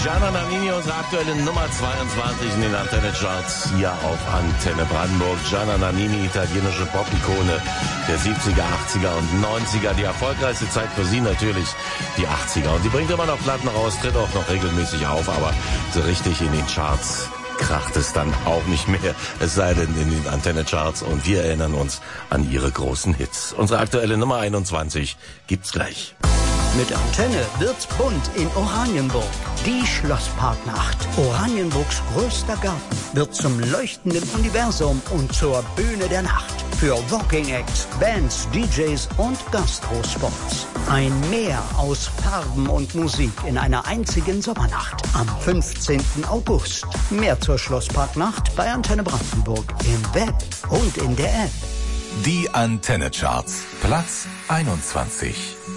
Gianna Nannini, unsere aktuelle Nummer 22 in den Antenne-Charts hier auf Antenne Brandenburg. Gianna Nannini, italienische Pop-Ikone der 70er, 80er und 90er. Die erfolgreichste Zeit für sie natürlich die 80er. Und sie bringt immer noch Platten raus, tritt auch noch regelmäßig auf, aber so richtig in den Charts kracht es dann auch nicht mehr, es sei denn in den Antenne-Charts, und wir erinnern uns an ihre großen Hits. Unsere aktuelle Nummer 21 gibt's gleich. Mit Antenne wird's bunt in Oranienburg. Die Schlossparknacht. Oranienburgs größter Garten wird zum leuchtenden Universum und zur Bühne der Nacht. Für Walking Acts, Bands, DJs und Gastrospots. Ein Meer aus Farben und Musik in einer einzigen Sommernacht. Am 15. August. Mehr zur Schlossparknacht bei Antenne Brandenburg im Web und in der App. Die Antenne Charts. Platz 21.